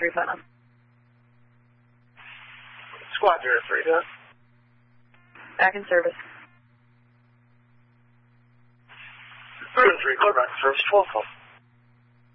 03 Putnam. Squad 03, huh? Back in service. 03, call back, service 12 call.